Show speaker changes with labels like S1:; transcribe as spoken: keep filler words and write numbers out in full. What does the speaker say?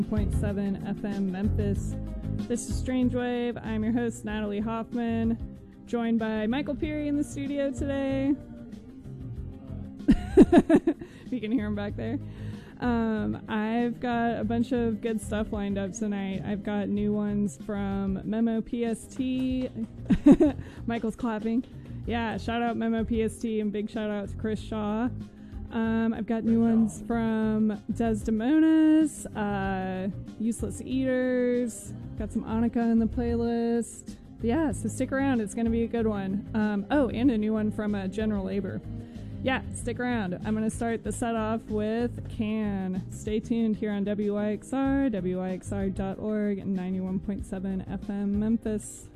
S1: point seven F M Memphis. This is Strange Wave. I'm your host, Natalie Hoffman, joined by Michael Peary in the studio today. If you can hear him back there. Um, I've got a bunch of good stuff lined up tonight. I've got new ones from Memo P S T. Michael's clapping. Yeah, shout out Memo P S T and big shout out to Chris Shaw. Um, I've got new ones from Desdemonas, uh, Useless Eaters. Got some Annika in the playlist. Yeah, so stick around. It's going to be a good one. Um, oh, and a new one from uh, General Labor. Yeah, stick around. I'm going to start the set off with Can. Stay tuned here on W Y X R, W Y X R dot org, and ninety-one point seven F M Memphis.